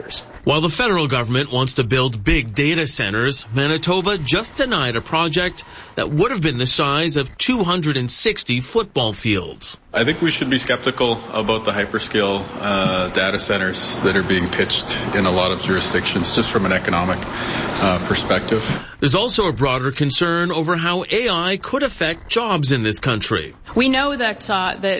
centers. While the federal government wants to build big data centers, Manitoba just denied a project that would have been the size of 260 football fields. I think we should be skeptical about the hyperscale data centers that are being pitched in a lot of jurisdictions, just from an economic perspective. There's also a broader concern over how AI could affect jobs in this country. We know that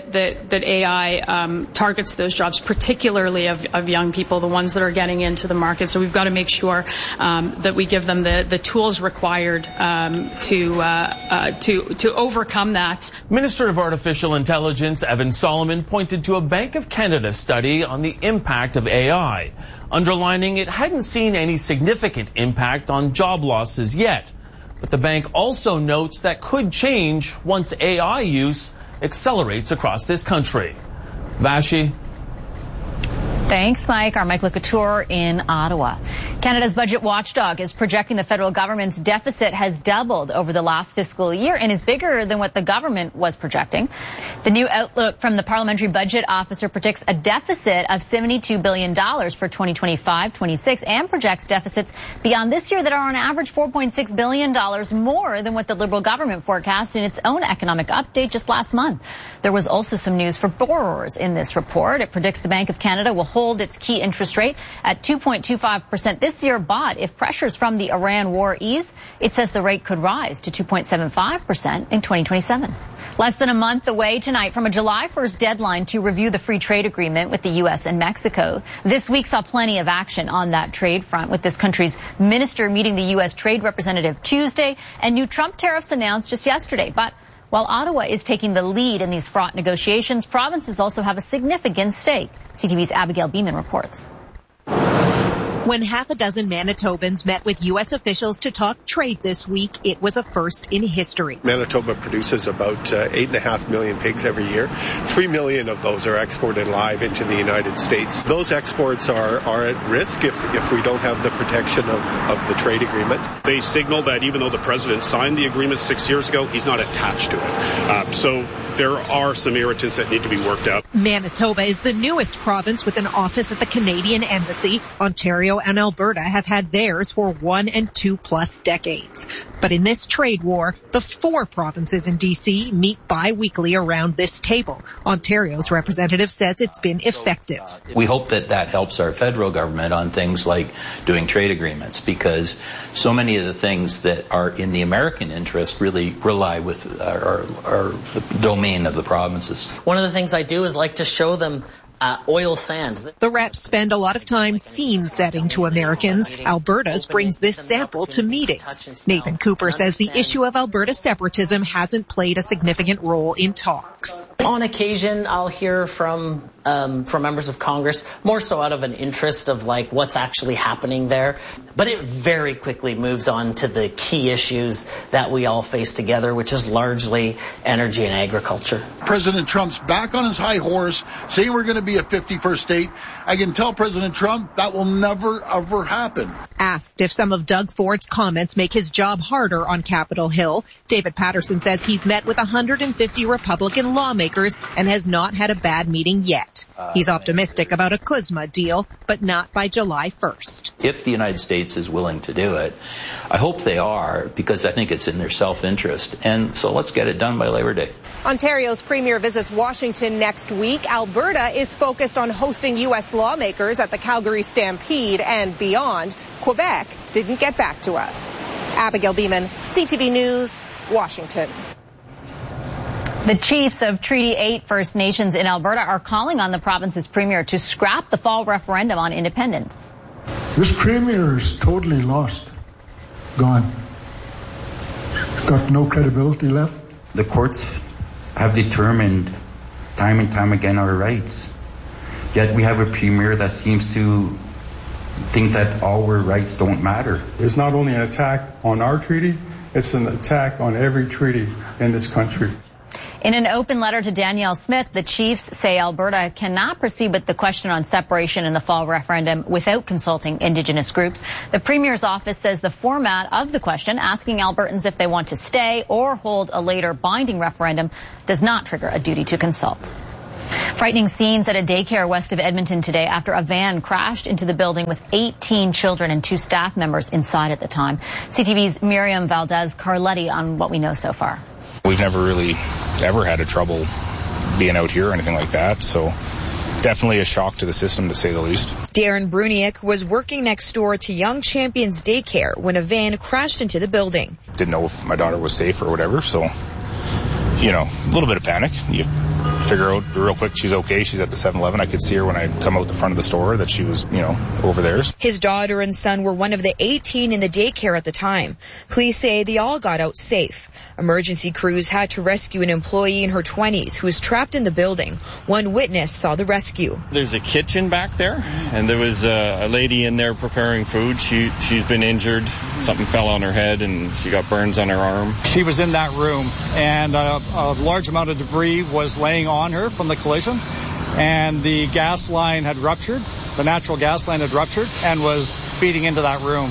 AI targets those jobs, particularly of young people, the ones that are getting into the market. So we've got to make sure that we give them the tools required to overcome that. Minister of Artificial Intelligence Evan Solomon pointed to a Bank of Canada study on the impact of AI, underlining it hadn't seen any significant impact on job losses yet. But the bank also notes that could change once AI use accelerates across this country. Vashi. Thanks, Mike. Our Mike LeCouture in Ottawa. Canada's budget watchdog is projecting the federal government's deficit has doubled over the last fiscal year and is bigger than what the government was projecting. The new outlook from the Parliamentary Budget Officer predicts a deficit of $72 billion for 2025-26 and projects deficits beyond this year that are on average $4.6 billion more than what the Liberal government forecast in its own economic update just last month. There was also some news for borrowers in this report. It predicts the Bank of Canada will hold its key interest rate at 2.25% this year, but if pressures from the Iran war ease, it says the rate could rise to 2.75% in 2027. Less than a month away tonight from a July 1st deadline to review the free trade agreement with the U.S. and Mexico. This week saw plenty of action on that trade front, with this country's minister meeting the U.S. Trade Representative Tuesday and new Trump tariffs announced just yesterday. But while Ottawa is taking the lead in these fraught negotiations, provinces also have a significant stake. CTV's Abigail Beeman reports. When half a dozen Manitobans met with U.S. officials to talk trade this week, it was a first in history. Manitoba produces about 8.5 million pigs every year. 3 million of those are exported live into the United States. Those exports are at risk if we don't have the protection of the trade agreement. They signal that even though the president signed the agreement 6 years ago, he's not attached to it. So there are some irritants that need to be worked out. Manitoba is the newest province with an office at the Canadian Embassy. Ontario and Alberta have had theirs for 1 and 2+ decades. But in this trade war, the 4 provinces in D.C. meet bi-weekly around this table. Ontario's representative says it's been effective. We hope that helps our federal government on things like doing trade agreements, because so many of the things that are in the American interest really rely with our the domain of the provinces. One of the things I do is like to show them oil sands. The reps spend a lot of time scene setting to Americans. Alberta's brings this sample to meetings. Nathan Cooper says the issue of Alberta separatism hasn't played a significant role in talks. On occasion, I'll hear from members of Congress, more so out of an interest of like what's actually happening there. But it very quickly moves on to the key issues that we all face together, which is largely energy and agriculture. President Trump's back on his high horse, saying we're going to be a 51st state. I can tell President Trump that will never, ever happen. Asked if some of Doug Ford's comments make his job harder on Capitol Hill, David Patterson says he's met with 150 Republican lawmakers and has not had a bad meeting yet. He's optimistic about a CUSMA deal, but not by July 1st. If the United States is willing to do it, I hope they are, because I think it's in their self-interest. And so let's get it done by Labor Day. Ontario's premier visits Washington next week. Alberta is focused on hosting U.S. lawmakers at the Calgary Stampede and beyond. Quebec didn't get back to us. Abigail Beeman, CTV News, Washington. The chiefs of Treaty 8 First Nations in Alberta are calling on the province's premier to scrap the fall referendum on independence. This premier is totally lost. Gone. Got no credibility left. The courts have determined time and time again our rights. Yet we have a premier that seems to think that our rights don't matter. It's not only an attack on our treaty, it's an attack on every treaty in this country. In an open letter to Danielle Smith, the chiefs say Alberta cannot proceed with the question on separation in the fall referendum without consulting Indigenous groups. The Premier's office says the format of the question, asking Albertans if they want to stay or hold a later binding referendum, does not trigger a duty to consult. Frightening scenes at a daycare west of Edmonton today after a van crashed into the building with 18 children and 2 staff members inside at the time. CTV's Miriam Valdez-Carletti on what we know so far. We've never really ever had a trouble being out here or anything like that, so definitely a shock to the system, to say the least. Darren Bruniak was working next door to Young Champions Daycare when a van crashed into the building. Didn't know if my daughter was safe or whatever, so, you know, a little bit of panic. You figure out real quick she's okay. She's at the 7-Eleven. I could see her when I come out the front of the store that she was, you know, over there. His daughter and son were one of the 18 in the daycare at the time. Police say they all got out safe. Emergency crews had to rescue an employee in her 20s who was trapped in the building. One witness saw the rescue. There's a kitchen back there, and there was a lady in there preparing food. She's been injured. Something fell on her head, and she got burns on her arm. She was in that room, and a large amount of debris was laying on her from the collision, and the gas line had ruptured. The natural gas line had ruptured and was feeding into that room.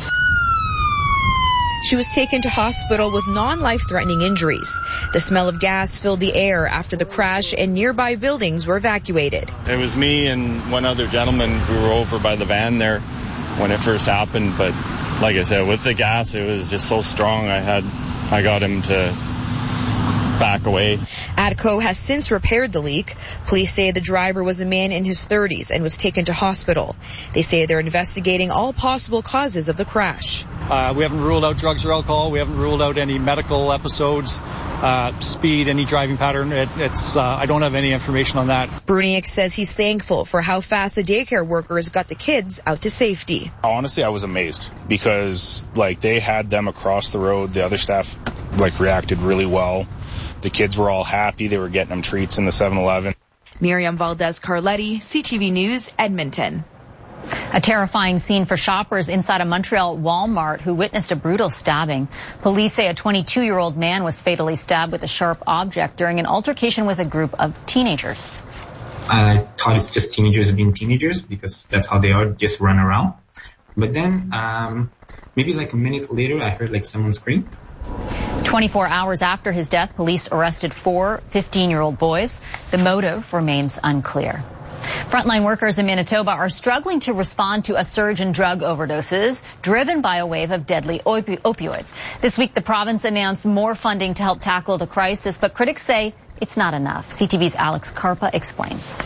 She was taken to hospital with non-life-threatening injuries. The smell of gas filled the air after the crash, and nearby buildings were evacuated. It was me and one other gentleman who were over by the van there when it first happened, but like I said, with the gas, it was just so strong. I got him to back away. ATCO has since repaired the leak. Police say the driver was a man in his 30s and was taken to hospital. They say they're investigating all possible causes of the crash. We haven't ruled out drugs or alcohol. We haven't ruled out any medical episodes, speed, any driving pattern. I don't have any information on that. Bruniak says he's thankful for how fast the daycare workers got the kids out to safety. Honestly, I was amazed because, like, they had them across the road. The other staff, like, reacted really well. The kids were all happy. They were getting them treats in the 7-Eleven. Miriam Valdez-Carletti, CTV News, Edmonton. A terrifying scene for shoppers inside a Montreal Walmart who witnessed a brutal stabbing. Police say a 22-year-old man was fatally stabbed with a sharp object during an altercation with a group of teenagers. I thought it's just teenagers being teenagers because that's how they are, just run around. But then maybe like a minute later, I heard like someone scream. 24 hours after his death, police arrested 4 15-year-old boys. The motive remains unclear. Frontline workers in Manitoba are struggling to respond to a surge in drug overdoses driven by a wave of deadly opioids. This week, the province announced more funding to help tackle the crisis, but critics say it's not enough. CTV's Alex Karpa explains.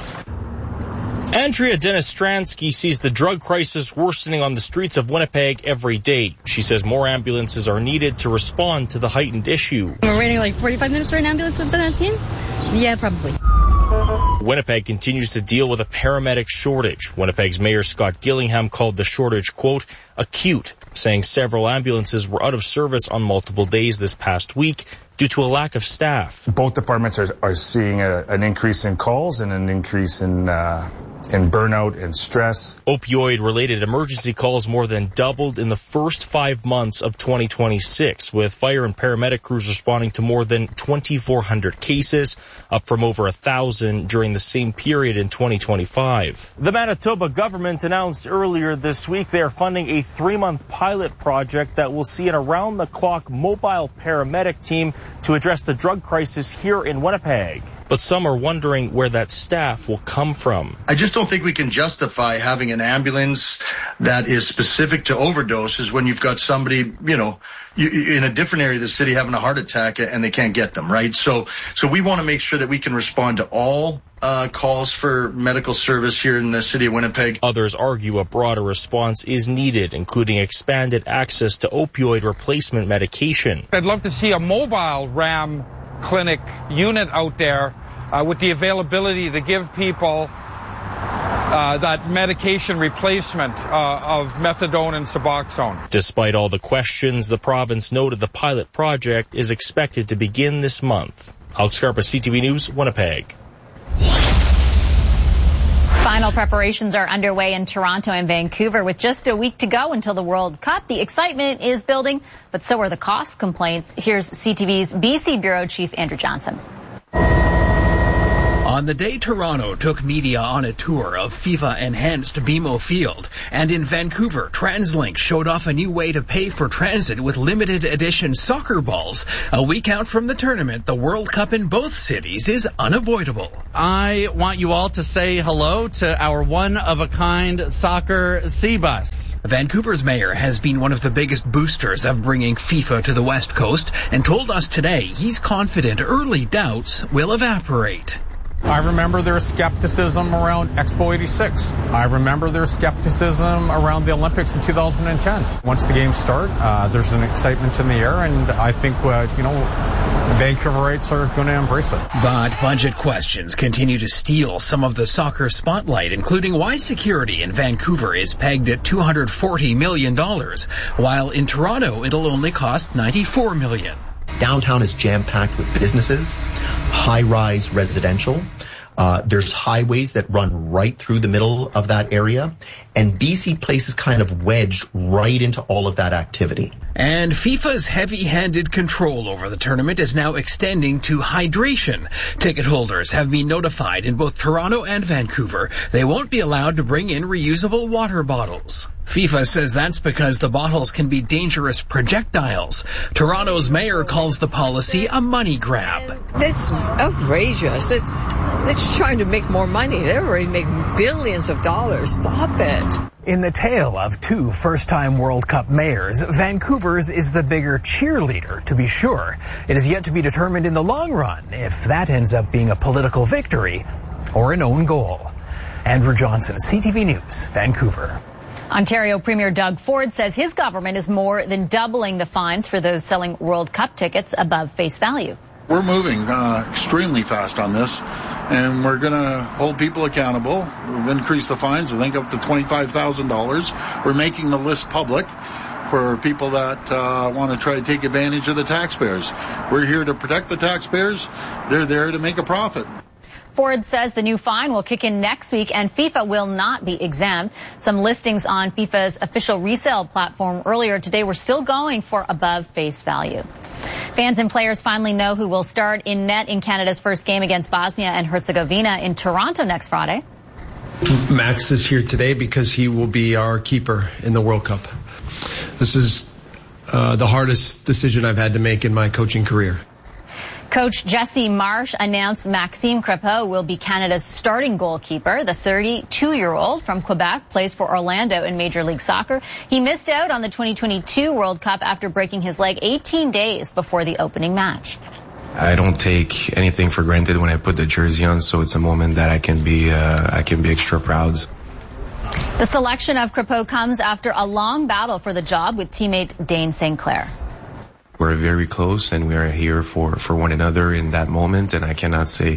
Andrea Denistransky sees the drug crisis worsening on the streets of Winnipeg every day. She says more ambulances are needed to respond to the heightened issue. We're waiting like 45 minutes for an ambulance that I've seen? Yeah, probably. Winnipeg continues to deal with a paramedic shortage. Winnipeg's Mayor Scott Gillingham called the shortage, quote, acute, saying several ambulances were out of service on multiple days this past week due to a lack of staff. Both departments are seeing an increase in calls and an increase in burnout and stress. Opioid-related emergency calls more than doubled in the first 5 months of 2026, with fire and paramedic crews responding to more than 2,400 cases, up from over 1,000 during the same period in 2025. The Manitoba government announced earlier this week they are funding a 3-month pilot project that will see an around-the-clock mobile paramedic team to address the drug crisis here in Winnipeg. But some are wondering where that staff will come from. I just don't think we can justify having an ambulance that is specific to overdoses when you've got somebody, you know, in a different area of the city having a heart attack and they can't get them, right? So we want to make sure that we can respond to all calls for medical service here in the city of Winnipeg. Others argue a broader response is needed, including expanded access to opioid replacement medication. I'd love to see a mobile RAM clinic unit out there with the availability to give people that medication replacement of methadone and Suboxone. Despite all the questions, the province noted the pilot project is expected to begin this month. Alex Karpa, CTV News, Winnipeg. Final preparations are underway in Toronto and Vancouver with just a week to go until the World Cup. The excitement is building, but so are the cost complaints. Here's CTV's BC Bureau Chief Andrew Johnson. On On the day Toronto took media on a tour of FIFA-enhanced BMO Field, and in Vancouver, TransLink showed off a new way to pay for transit with limited edition soccer balls. A week out from the tournament, the World Cup in both cities is unavoidable. I want you all to say hello to our one-of-a-kind soccer C-Bus. Vancouver's mayor has been one of the biggest boosters of bringing FIFA to the West Coast and told us today he's confident early doubts will evaporate. I remember their skepticism around Expo 86. I remember their skepticism around the Olympics in 2010. Once the games start, there's an excitement in the air, and I think, Vancouverites are going to embrace it. But budget questions continue to steal some of the soccer spotlight, including why security in Vancouver is pegged at $240 million, while in Toronto it'll only cost $94 million. Downtown is jam-packed with businesses, high-rise residential. There's highways that run right through the middle of that area. And BC Place is kind of wedged right into all of that activity. And FIFA's heavy-handed control over the tournament is now extending to hydration. Ticket holders have been notified in both Toronto and Vancouver they won't be allowed to bring in reusable water bottles. FIFA says that's because the bottles can be dangerous projectiles. Toronto's mayor calls the policy a money grab. It's outrageous. It's trying to make more money. They already make billions of dollars. Stop it. In the tale of two first-time World Cup mayors, Vancouver's is the bigger cheerleader, to be sure. It is yet to be determined in the long run if that ends up being a political victory or an own goal. Andrew Johnson, CTV News, Vancouver. Ontario Premier Doug Ford says his government is more than doubling the fines for those selling World Cup tickets above face value. We're moving extremely fast on this, and we're going to hold people accountable. We've increased the fines, I think, up to $25,000. We're making the list public for people that want to try to take advantage of the taxpayers. We're here to protect the taxpayers. They're there to make a profit. Ford says the new fine will kick in next week and FIFA will not be exempt. Some listings on FIFA's official resale platform earlier today were still going for above face value. Fans and players finally know who will start in net in Canada's first game against Bosnia and Herzegovina in Toronto next Friday. Max is here today because he will be our keeper in the World Cup. This is the hardest decision I've had to make in my coaching career. Coach Jesse Marsh announced Maxime Crepeau will be Canada's starting goalkeeper. The 32-year-old from Quebec plays for Orlando in Major League Soccer. He missed out on the 2022 World Cup after breaking his leg 18 days before the opening match. I don't take anything for granted when I put the jersey on, so it's a moment that I can be extra proud. The selection of Crepeau comes after a long battle for the job with teammate Dane St. Clair. We're very close, and we are here for one another in that moment, and I cannot say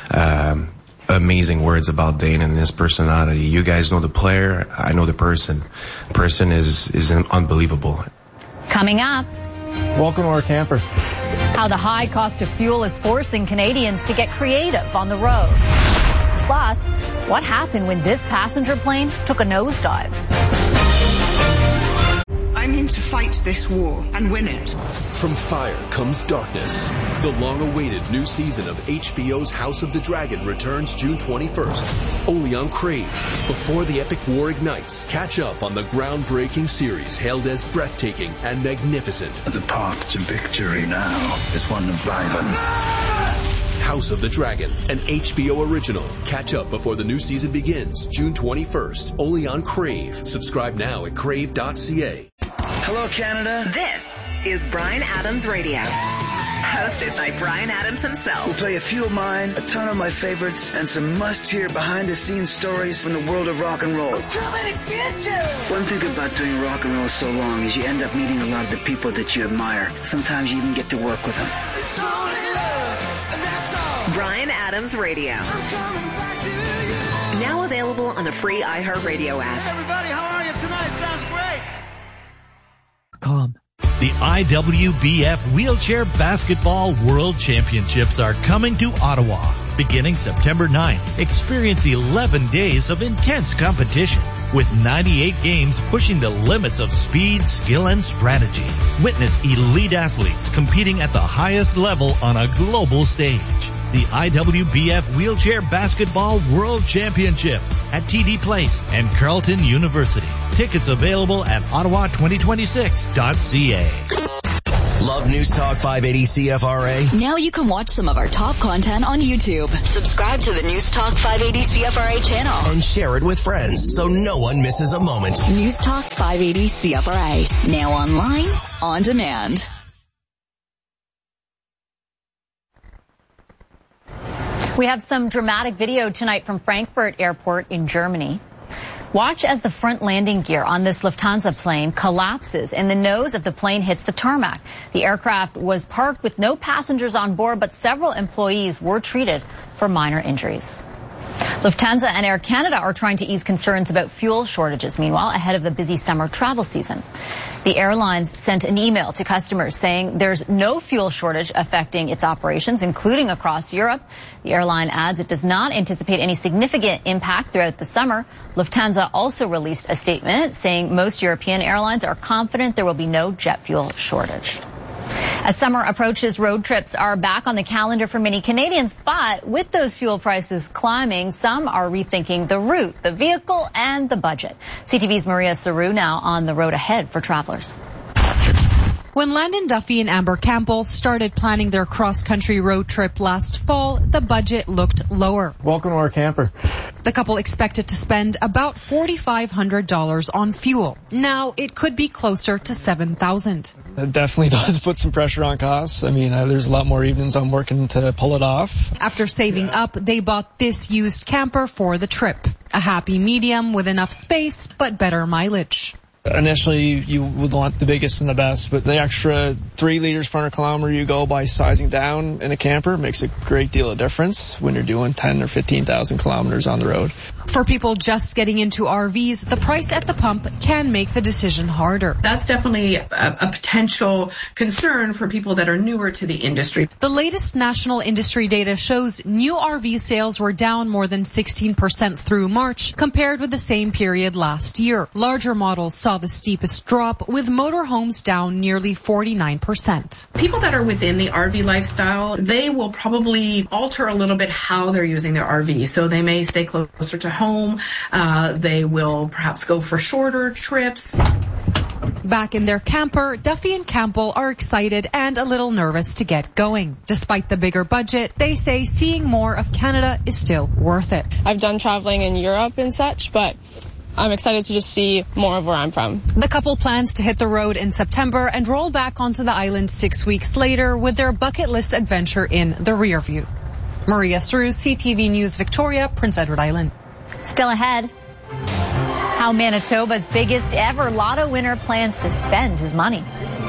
amazing words about Dane and his personality. You guys know the player, I know the person. The person is unbelievable. Coming up, welcome to our camper. How the high cost of fuel is forcing Canadians to get creative on the road. Plus, what happened when this passenger plane took a nosedive? I'm in to fight this war and win it. From fire comes darkness. The long-awaited new season of HBO's House of the Dragon returns June 21st, only on Crave. Before the epic war ignites, catch up on the groundbreaking series hailed as breathtaking and magnificent. The path to victory now is one of violence. House of the Dragon, an HBO original. Catch up before the new season begins, June 21st, only on Crave. Subscribe now at crave.ca. Hello, Canada. This is Bryan Adams Radio, hosted by Bryan Adams himself. We'll play a few of mine, a ton of my favorites, and some must-hear behind-the-scenes stories from the world of rock and roll. I'm coming to get you! One thing about doing rock and roll so long is you end up meeting a lot of the people that you admire. Sometimes you even get to work with them. It's only love, and that's all. Bryan Adams Radio. Now available on the free iHeartRadio app. Hey everybody, how are you tonight? Sounds great. The IWBF Wheelchair Basketball World Championships are coming to Ottawa. Beginning September 9th, experience 11 days of intense competition. with 98 games pushing the limits of speed, skill, and strategy. Witness elite athletes competing at the highest level on a global stage. The IWBF Wheelchair Basketball World Championships at TD Place and Carleton University. Tickets available at ottawa2026.ca. Love News Talk 580 CFRA? Now you can watch some of our top content on YouTube. Subscribe to the News Talk 580 CFRA channel and share it with friends so no one misses a moment. News Talk 580 CFRA. Now online, on demand. We have some dramatic video tonight from Frankfurt Airport in Germany. Watch as the front landing gear on this Lufthansa plane collapses and the nose of the plane hits the tarmac. The aircraft was parked with no passengers on board, but several employees were treated for minor injuries. Lufthansa and Air Canada are trying to ease concerns about fuel shortages, meanwhile, ahead of the busy summer travel season. The airlines sent an email to customers saying there's no fuel shortage affecting its operations, including across Europe. The airline adds it does not anticipate any significant impact throughout the summer. Lufthansa also released a statement saying most European airlines are confident there will be no jet fuel shortage. As summer approaches, road trips are back on the calendar for many Canadians, but with those fuel prices climbing, some are rethinking the route, the vehicle, and the budget. CTV's Maria Saru now on the road ahead for travelers. When Landon Duffy and Amber Campbell started planning their cross-country road trip last fall, the budget looked lower. Welcome to our camper. The couple expected to spend about $4,500 on fuel. Now it could be closer to $7,000. It definitely does put some pressure on costs. I mean, there's a lot more evenings I'm working to pull it off. After saving up, they bought this used camper for the trip. A happy medium with enough space, but better mileage. Initially, you would want the biggest and the best, but the extra 3 liters per 100 kilometer you go by sizing down in a camper makes a great deal of difference when you're doing 10 or 15,000 kilometers on the road. For people just getting into RVs, the price at the pump can make the decision harder. That's definitely a potential concern for people that are newer to the industry. The latest national industry data shows new RV sales were down more than 16% through March compared with the same period last year. Larger models saw the steepest drop, with motorhomes down nearly 49%. People that are within the RV lifestyle, they will probably alter a little bit how they're using their RV. So they may stay closer to home. They will perhaps go for shorter trips. Back in their camper, Duffy and Campbell are excited and a little nervous to get going. Despite the bigger budget, they say seeing more of Canada is still worth it. I've done traveling in Europe and such, but I'm excited to just see more of where I'm from. The couple plans to hit the road in September and roll back onto the island 6 weeks later with their bucket list adventure in the rear view. Maria Saru, CTV News Victoria, Prince Edward Island. Still ahead, how Manitoba's biggest ever lotto winner plans to spend his money.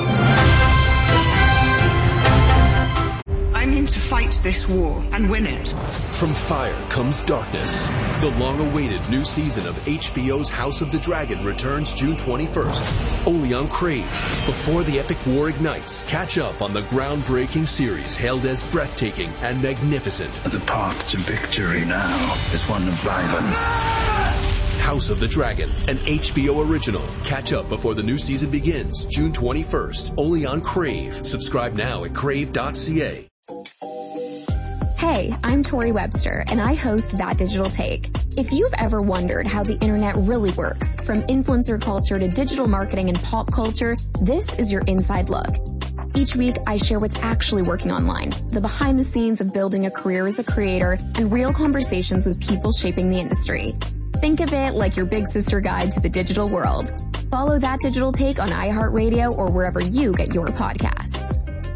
I'm in to fight this war and win it. From fire comes darkness. The long-awaited new season of HBO's House of the Dragon returns June 21st, only on Crave. Before the epic war ignites, catch up on the groundbreaking series hailed as breathtaking and magnificent. The path to victory now is one of violence. House of the Dragon, an HBO original. Catch up before the new season begins June 21st, only on Crave. Subscribe now at crave.ca. Hey, I'm Tori Webster, and I host That Digital Take. If you've ever wondered how the internet really works, from influencer culture to digital marketing and pop culture, this is your inside look. Each week, I share what's actually working online, the behind the scenes of building a career as a creator, and real conversations with people shaping the industry. Think of it like your big sister guide to the digital world. Follow That Digital Take on iHeartRadio or wherever you get your podcasts.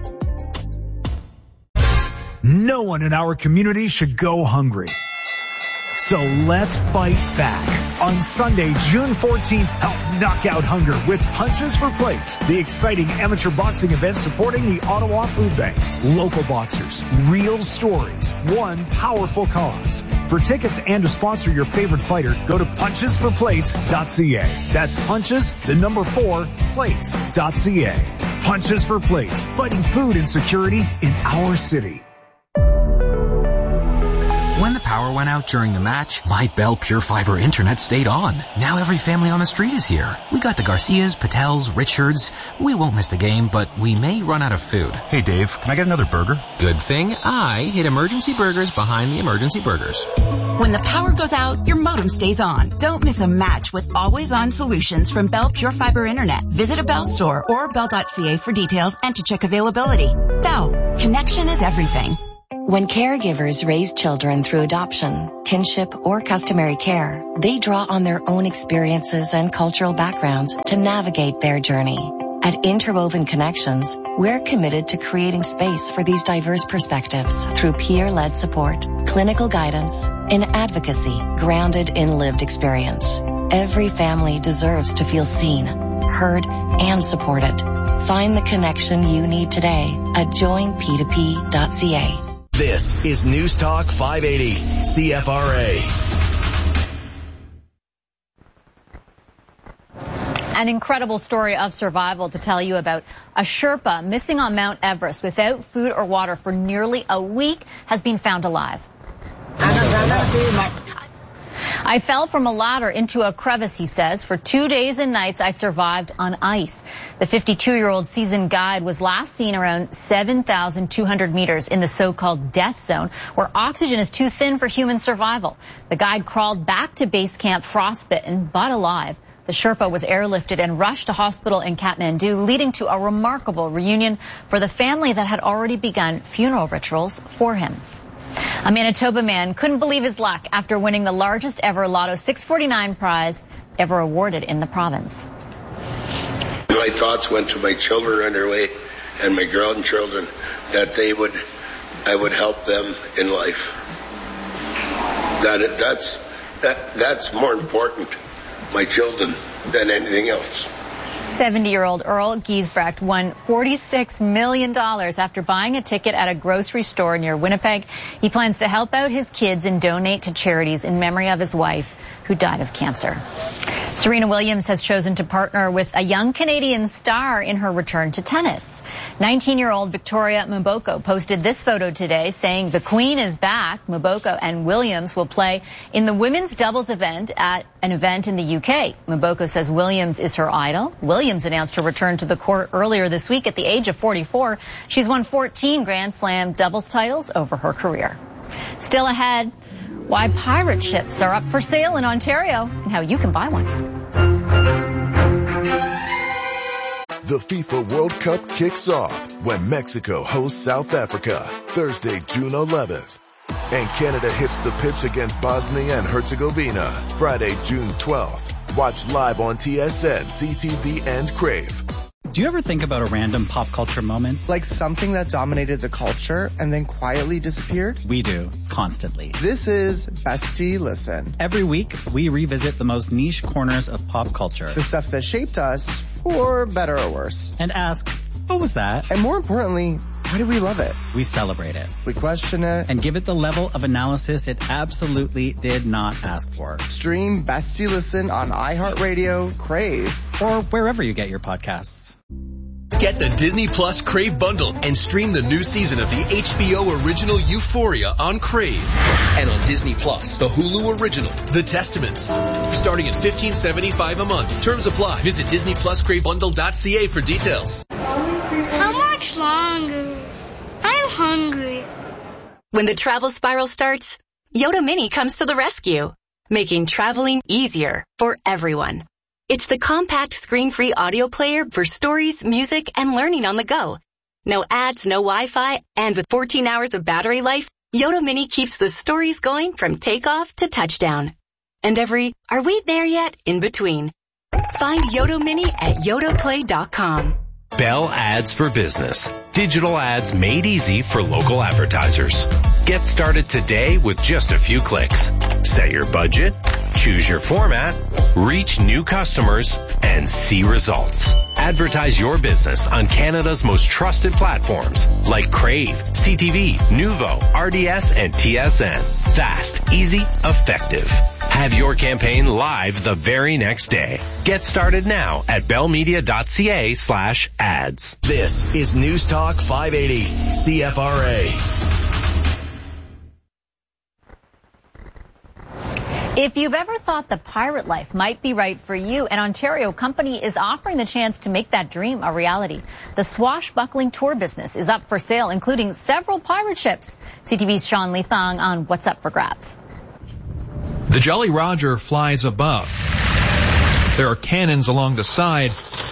No one in our community should go hungry. So let's fight back. On Sunday, June 14th, help knock out hunger with Punches for Plates, the exciting amateur boxing event supporting the Ottawa Food Bank. Local boxers, real stories, one powerful cause. For tickets and to sponsor your favorite fighter, go to punchesforplates.ca. That's punches, 4, plates.ca. Punches for Plates, fighting food insecurity in our city. When the power power went out during the match, my Bell Pure Fiber internet stayed on. Now every family on the street is here. We got the Garcias, Patels, Richards. We won't miss the game, but we may run out of food. Hey Dave, can I get another burger? Good thing I hid Emergency Burgers behind the Emergency Burgers. When the power goes out, your modem stays on. Don't miss a match with always-on solutions from Bell Pure Fiber Internet. Visit a Bell store or bell.ca for details and to check availability. Bell, connection is everything. When caregivers raise children through adoption, kinship, or customary care, they draw on their own experiences and cultural backgrounds to navigate their journey. At Interwoven Connections, we're committed to creating space for these diverse perspectives through peer-led support, clinical guidance, and advocacy grounded in lived experience. Every family deserves to feel seen, heard, and supported. Find the connection you need today at joinp2p.ca. This is News Talk 580, CFRA. An incredible story of survival to tell you about. A Sherpa missing on Mount Everest without food or water for nearly a week has been found alive. I fell from a ladder into a crevice, he says. For 2 days and nights, I survived on ice. The 52-year-old seasoned guide was last seen around 7,200 meters in the so-called death zone, where oxygen is too thin for human survival. The guide crawled back to base camp frostbitten but alive. The Sherpa was airlifted and rushed to hospital in Kathmandu, leading to a remarkable reunion for the family that had already begun funeral rituals for him. A Manitoba man couldn't believe his luck after winning the largest ever Lotto 649 prize ever awarded in the province. My thoughts went to my children underway and my grandchildren, that I would help them in life. That's more important, my children, than anything else. 70-year-old Earl Giesbrecht won $46 million after buying a ticket at a grocery store near Winnipeg. He plans to help out his kids and donate to charities in memory of his wife, who died of cancer. Serena Williams has chosen to partner with a young Canadian star in her return to tennis. 19-year-old Victoria Mboko posted this photo today saying the Queen is back. Mboko and Williams will play in the women's doubles event at an event in the UK. Mboko says Williams is her idol. Williams announced her return to the court earlier this week at the age of 44. She's won 14 Grand Slam doubles titles over her career. Still ahead, why pirate ships are up for sale in Ontario and how you can buy one. The FIFA World Cup kicks off when Mexico hosts South Africa Thursday, June 11th. And Canada hits the pitch against Bosnia and Herzegovina Friday, June 12th. Watch live on TSN, CTV, and Crave. Do you ever think about a random pop culture moment? Like something that dominated the culture and then quietly disappeared? We do, constantly. This is Bestie Listen. Every week, we revisit the most niche corners of pop culture. The stuff that shaped us, for better or worse. And ask, what was that? And more importantly, why do we love it? We celebrate it. We question it. And give it the level of analysis it absolutely did not ask for. Stream Bestie Listen on iHeartRadio, Crave, or wherever you get your podcasts. Get the Disney Plus Crave bundle and stream the new season of the HBO original Euphoria on Crave. And on Disney Plus, the Hulu original, The Testaments. Starting at $15.75 a month. Terms apply. Visit DisneyPlusCraveBundle.ca for details. How much longer? I'm hungry. When the travel spiral starts, Yoda Mini comes to the rescue, making traveling easier for everyone. It's the compact screen-free audio player for stories, music, and learning on the go. No ads, no Wi-Fi, and with 14 hours of battery life, Yoda Mini keeps the stories going from takeoff to touchdown. And every, are we there yet, in between. Find Yoda Mini at yodaplay.com. Bell Ads for Business. Digital ads made easy for local advertisers. Get started today with just a few clicks. Set your budget, choose your format, reach new customers, and see results. Advertise your business on Canada's most trusted platforms like Crave, CTV, Nuvo, RDS, and TSN. Fast, easy, effective. Have your campaign live the very next day. Get started now at bellmedia.ca/ads. This is News Talk 580, CFRA. If you've ever thought the pirate life might be right for you, an Ontario company is offering the chance to make that dream a reality. The swashbuckling tour business is up for sale, including several pirate ships. CTV's Sean Leithong on What's Up for Grabs. The Jolly Roger flies above. There are cannons along the side.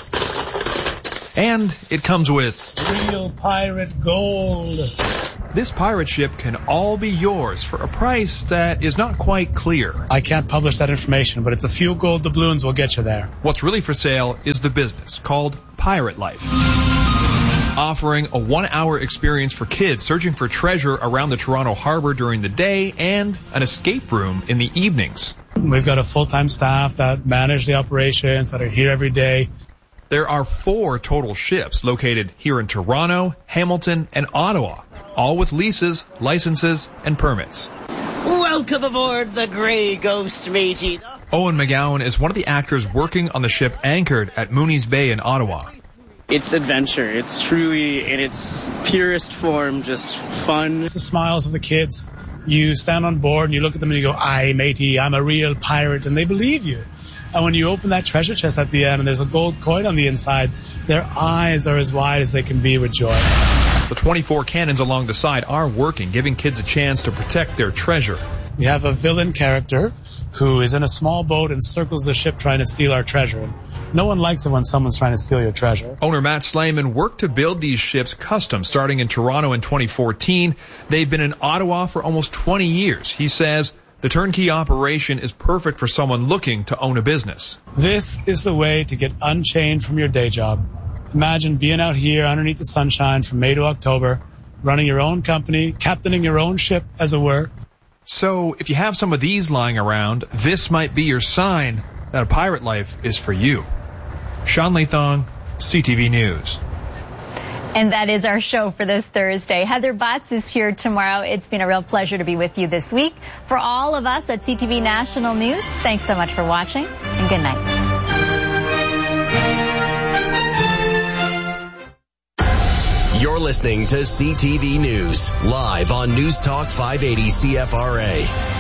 And it comes with real pirate gold. This pirate ship can all be yours for a price that is not quite clear. I can't publish that information, but it's a few gold doubloons will get you there. What's really for sale is the business called Pirate Life, offering a 1-hour experience for kids searching for treasure around the Toronto harbor during the day and an escape room in the evenings. We've got a full-time staff that manage the operations, that are here every day. There are 4 total ships located here in Toronto, Hamilton, and Ottawa, all with leases, licenses, and permits. Welcome aboard the Grey Ghost, matey. Owen McGowan is one of the actors working on the ship anchored at Mooney's Bay in Ottawa. It's adventure. It's truly, in its purest form, just fun. It's the smiles of the kids. You stand on board and you look at them and you go, "Aye, matey, I'm a real pirate," and they believe you. And when you open that treasure chest at the end and there's a gold coin on the inside, their eyes are as wide as they can be with joy. The 24 cannons along the side are working, giving kids a chance to protect their treasure. We have a villain character who is in a small boat and circles the ship trying to steal our treasure. No one likes it when someone's trying to steal your treasure. Owner Matt Slayman worked to build these ships custom, starting in Toronto in 2014. They've been in Ottawa for almost 20 years. He says the turnkey operation is perfect for someone looking to own a business. This is the way to get unchained from your day job. Imagine being out here underneath the sunshine from May to October, running your own company, captaining your own ship, as it were. So if you have some of these lying around, this might be your sign that a pirate life is for you. Sean Leithong, CTV News. And that is our show for this Thursday. Heather Butts is here tomorrow. It's been a real pleasure to be with you this week. For all of us at CTV National News, thanks so much for watching, and good night. You're listening to CTV News, live on News Talk 580 CFRA.